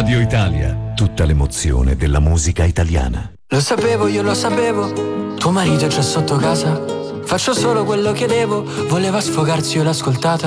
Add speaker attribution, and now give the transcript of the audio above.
Speaker 1: Radio Italia, tutta l'emozione della musica italiana.
Speaker 2: Lo sapevo, io lo sapevo, tuo marito è già sotto casa. Faccio solo quello che devo, voleva sfogarsi, io l'ho ascoltata.